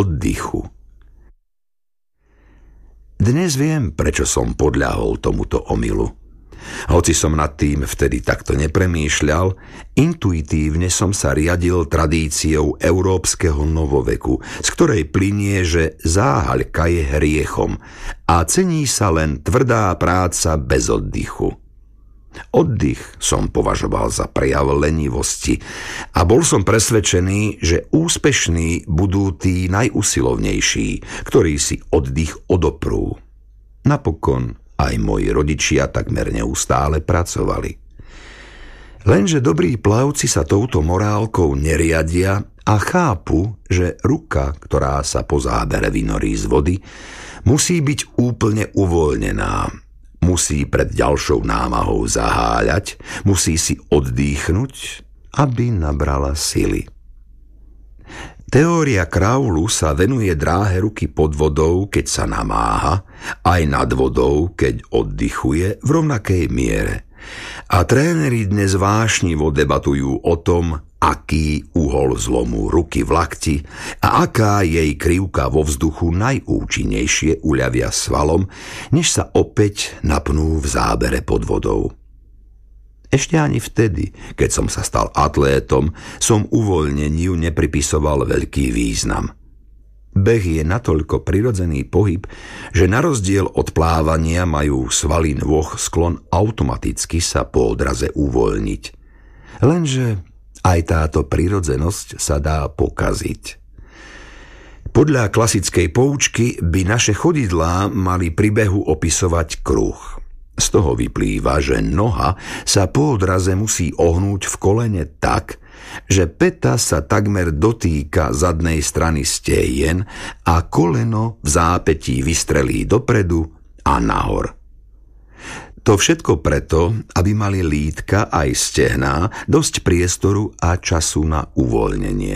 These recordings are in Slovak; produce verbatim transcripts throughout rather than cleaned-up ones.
oddychu. Dnes viem, prečo som podľahol tomuto omylu. Hoci som nad tým vtedy takto nepremýšľal, intuitívne som sa riadil tradíciou európskeho novoveku, z ktorej plynie, že záhaľka je hriechom a cení sa len tvrdá práca bez oddychu. Oddych som považoval za prejav lenivosti a bol som presvedčený, že úspešní budú tí najusilovnejší, ktorí si oddych odoprú. Napokon aj moji rodičia takmer neustále pracovali. Lenže dobrí plavci sa touto morálkou neriadia a chápu, že ruka, ktorá sa po zábere vynorí z vody, musí byť úplne uvoľnená. Musí pred ďalšou námahou zaháľať, musí si oddychnúť, aby nabrala sily. Teória Crowley sa venuje dráhe ruky pod vodou, keď sa namáha, aj nad vodou, keď oddychuje v rovnakej miere. A tréneri dnes vášnivo debatujú o tom, aký uhol zlomu ruky v lakti a aká jej krivka vo vzduchu najúčinnejšie uľavia svalom, než sa opäť napnú v zábere pod vodou. Ešte ani vtedy, keď som sa stal atlétom, som uvoľneniu nepripisoval veľký význam. Beh je natoľko prirodzený pohyb, že na rozdiel od plávania majú svaly nôh sklon automaticky sa po odraze uvoľniť. Lenže aj táto prirodzenosť sa dá pokaziť. Podľa klasickej poučky by naše chodidlá mali pri behu opisovať kruh. Z toho vyplýva, že noha sa po odraze musí ohnúť v kolene tak, že päta sa takmer dotýka zadnej strany stehien a koleno v zápätí vystrelí dopredu a nahor. To všetko preto, aby mali lítka aj stehná dosť priestoru a času na uvoľnenie.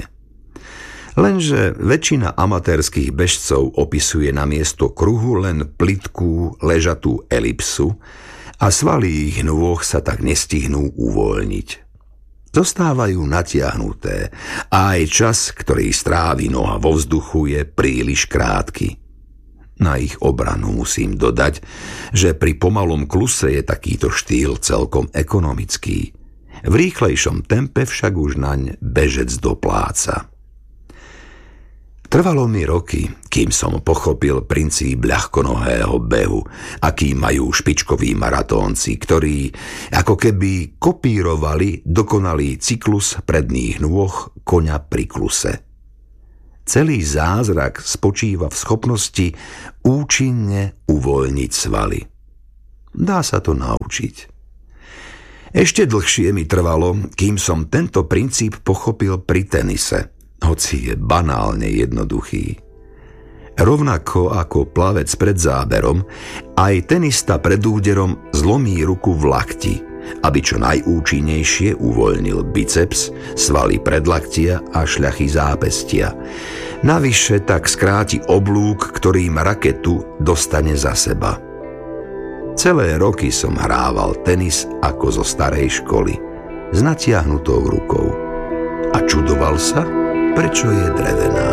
Lenže väčšina amatérskych bežcov opisuje namiesto kruhu len plytkú, ležatú elipsu a svaly ich nôh sa tak nestihnú uvoľniť. Zostávajú natiahnuté a aj čas, ktorý strávi noha vo vzduchu, je príliš krátky. Na ich obranu musím dodať, že pri pomalom kluse je takýto štýl celkom ekonomický. V rýchlejšom tempe však už naň bežec dopláca. Trvalo mi roky, kým som pochopil princíp ľahkonohého behu, aký majú špičkoví maratónci, ktorí ako keby kopírovali dokonalý cyklus predných nôh koňa pri kluse. Celý zázrak spočíva v schopnosti účinne uvoľniť svaly. Dá sa to naučiť. Ešte dlhšie mi trvalo, kým som tento princíp pochopil pri tenise, hoci je banálne jednoduchý. Rovnako ako plavec pred záberom, aj tenista pred úderom zlomí ruku v lakti, aby čo najúčinnejšie uvoľnil biceps, svaly predlaktia a šľachy zápestia. Navyše tak skráti oblúk, ktorým raketu dostane za seba. Celé roky som hrával tenis ako zo starej školy, s natiahnutou rukou. A čudoval sa, prečo je drevená.